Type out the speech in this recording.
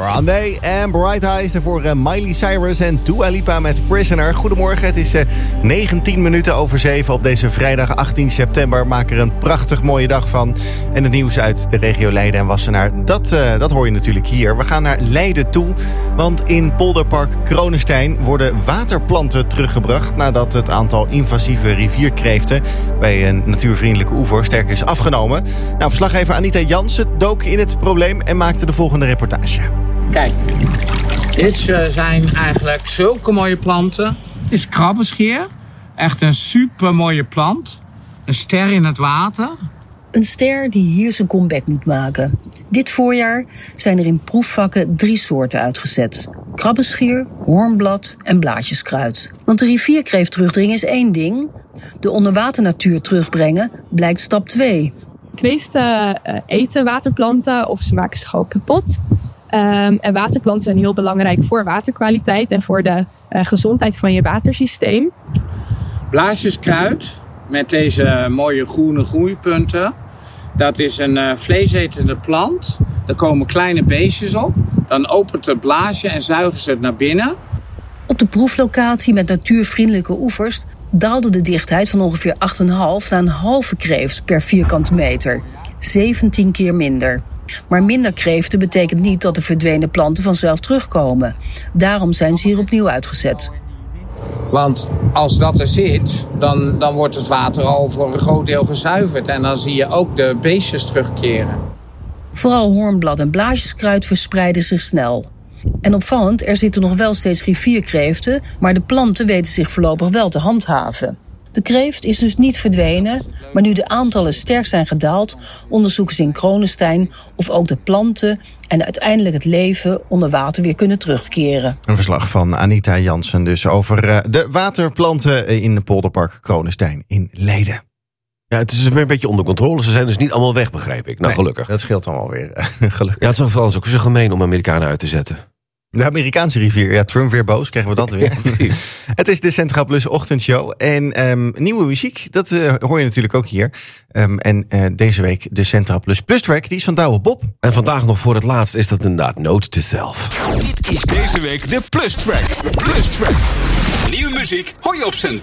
Grande en Bright Eyes. Daarvoor Miley Cyrus en Dua Lipa met Prisoner. Goedemorgen, het is 19 minuten over 7 op deze vrijdag 18 september. Maak er een prachtig mooie dag van. En het nieuws uit de regio Leiden en Wassenaar, dat hoor je natuurlijk hier. We gaan naar Leiden toe, want in Polderpark Kronestein worden waterplanten teruggebracht nadat het aantal invasieve rivierkreeften bij een natuurvriendelijke oever sterk is afgenomen. Nou, verslaggever Anita Jansen dook in het probleem en maakte de volgende reportage. Kijk, dit zijn eigenlijk zulke mooie planten. Dit is krabbenscheer. Echt een super mooie plant. Een ster in het water. Een ster die hier zijn comeback moet maken. Dit voorjaar zijn er in proefvakken 3 soorten uitgezet. Krabbenscheer, hoornblad en blaasjeskruid. Want de rivierkreeft terugdringen is 1 ding. De onderwaternatuur terugbrengen blijkt stap 2. Kreeften eten waterplanten of ze maken zich ook kapot. En waterplanten zijn heel belangrijk voor waterkwaliteit en voor de gezondheid van je watersysteem. Blaasjeskruid met deze mooie groene groeipunten. Dat is een vleesetende plant. Er komen kleine beestjes op. Dan opent het blaasje en zuigen ze het naar binnen. Op de proeflocatie met natuurvriendelijke oevers daalde de dichtheid van ongeveer 8,5 naar een halve kreeft per vierkante meter. 17 keer minder. Maar minder kreeften betekent niet dat de verdwenen planten vanzelf terugkomen. Daarom zijn ze hier opnieuw uitgezet. Want als dat er zit, dan wordt het water al voor een groot deel gezuiverd. En dan zie je ook de beestjes terugkeren. Vooral hoornblad en blaasjeskruid verspreiden zich snel. En opvallend, er zitten nog wel steeds rivierkreeften, maar de planten weten zich voorlopig wel te handhaven. De kreeft is dus niet verdwenen, maar nu de aantallen sterk zijn gedaald, onderzoeken ze in Kronestein of ook de planten en uiteindelijk het leven onder water weer kunnen terugkeren. Een verslag van Anita Jansen dus over de waterplanten in Polderpark Kronestein in Leiden. Ja, het is weer een beetje onder controle. Ze zijn dus niet allemaal weg, begrijp ik. Nou, Nee, gelukkig. Dat scheelt dan wel weer. Gelukkig. Ja, het is ook zo gemeen om Amerikanen uit te zetten. De Amerikaanse rivier. Ja, Trump weer boos. Krijgen we dat weer. Ja, precies. Het is de Centraal Plus ochtendshow. En nieuwe muziek, dat hoor je natuurlijk ook hier. En deze week de Centraal Plus track. Die is van Douwe Bob. En vandaag nog voor het laatst is dat inderdaad Note to Self. Dit is deze week de Plus Track. Plus Track. Nieuwe muziek hoor je op Centraal.